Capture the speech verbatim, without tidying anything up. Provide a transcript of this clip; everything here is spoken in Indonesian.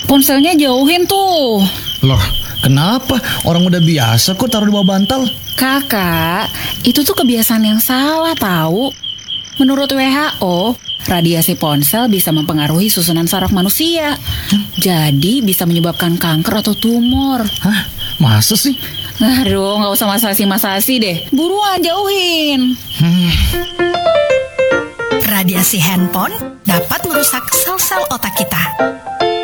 ponselnya jauhin tuh. Loh, kenapa? Orang udah biasa kok taruh di bawah bantal. Kakak, itu tuh kebiasaan yang salah tahu. Menurut W H O, radiasi ponsel bisa mempengaruhi susunan saraf manusia. Hmm? Jadi bisa menyebabkan kanker atau tumor. Hah? Masa sih? Aduh, gak usah masasi-masasi deh. Buruan jauhin. Hmm. Radiasi handphone dapat merusak sel-sel otak kita.